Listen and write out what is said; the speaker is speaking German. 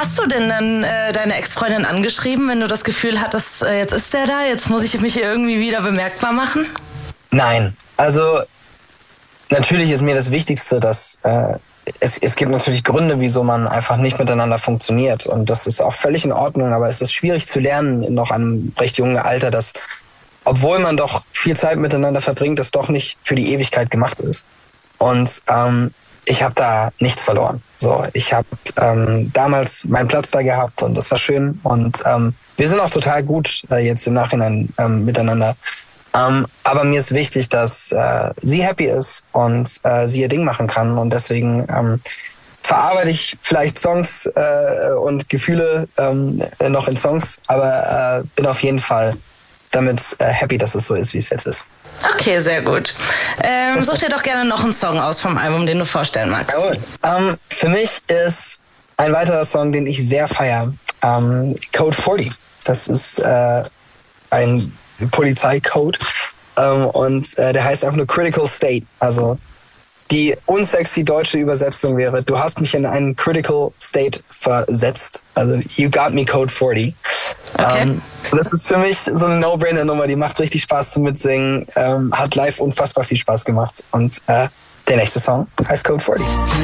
hast du denn dann deine Ex-Freundin angeschrieben, wenn du das Gefühl hattest, jetzt ist der da, jetzt muss ich mich hier irgendwie wieder bemerkbar machen? Nein, also natürlich ist mir das Wichtigste, dass es gibt natürlich Gründe, wieso man einfach nicht miteinander funktioniert. Und das ist auch völlig in Ordnung, aber es ist schwierig zu lernen, noch an einem recht jungen Alter, dass, obwohl man doch viel Zeit miteinander verbringt, das doch nicht für die Ewigkeit gemacht ist. Und ich habe da nichts verloren. So, ich habe damals meinen Platz da gehabt und das war schön. Und wir sind auch total gut jetzt im Nachhinein miteinander. Aber mir ist wichtig, dass sie happy ist und sie ihr Ding machen kann. Und deswegen verarbeite ich vielleicht Songs und Gefühle noch in Songs, aber bin auf jeden Fall damit happy, dass es so ist, wie es jetzt ist. Okay, sehr gut. Such dir doch gerne noch einen Song aus vom Album, den du vorstellen magst. Jawohl. Für mich ist ein weiterer Song, den ich sehr feiere, Code 40. Das ist ein Polizeicode und der heißt einfach nur Critical State. Also die unsexy deutsche Übersetzung wäre, du hast mich in einen Critical State versetzt. Also you got me Code 40. Okay. Das ist für mich so eine No-Brainer-Nummer, die macht richtig Spaß zum Mitsingen, hat live unfassbar viel Spaß gemacht. Und der nächste Song heißt Code 40.